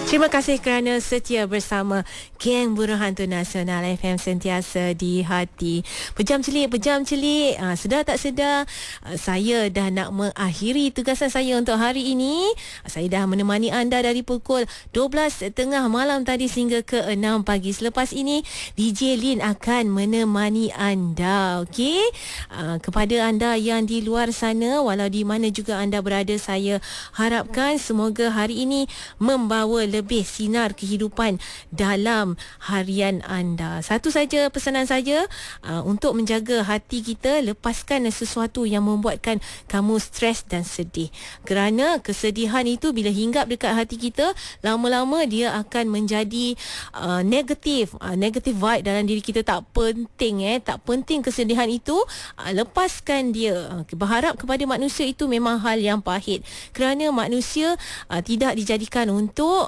Terima kasih kerana setia bersama Geng Buruh Hantu Nasional FM, sentiasa di hati. Pejam celik. Sedar tak sedar, saya dah nak mengakhiri tugasan saya untuk hari ini. Saya dah menemani anda dari pukul 12.30 malam tadi sehingga ke 6 pagi. Selepas ini, DJ Lin akan menemani anda. Okey? Kepada anda yang di luar sana, walau di mana juga anda berada, saya harapkan semoga hari ini membawa lebih sinar kehidupan dalam harian anda. Satu saja pesanan saja, untuk menjaga hati kita, lepaskan sesuatu yang membuatkan kamu stres dan sedih. Kerana kesedihan itu bila hinggap dekat hati kita, lama-lama dia akan menjadi negatif vibe dalam diri kita. Tak penting kesedihan itu. Lepaskan dia. Berharap kepada manusia itu memang hal yang pahit, kerana manusia tidak dijadikan untuk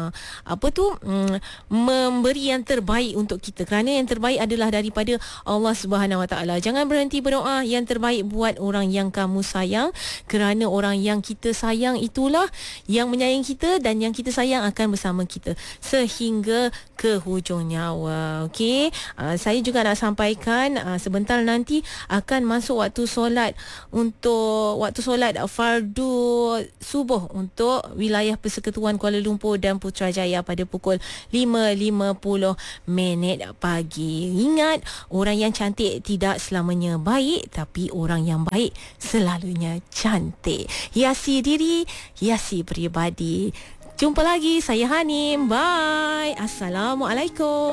memberi yang terbaik untuk kita, kerana yang terbaik adalah daripada Allah Subhanahu Wa Taala. Jangan berhenti berdoa yang terbaik buat orang yang kamu sayang, kerana orang yang kita sayang itulah yang menyayangi kita, dan yang kita sayang akan bersama kita sehingga ke hujung nyawa. Okey, saya juga nak sampaikan sebentar nanti akan masuk waktu solat fardu subuh untuk wilayah Persekutuan Kuala Lumpur dan Putrajaya pada pukul 5.50 pagi. Ingat, orang yang cantik tidak selamanya baik, tapi orang yang baik selalunya cantik. Hiasi diri, hiasi peribadi. Jumpa lagi, saya Hanim. Bye. Assalamualaikum.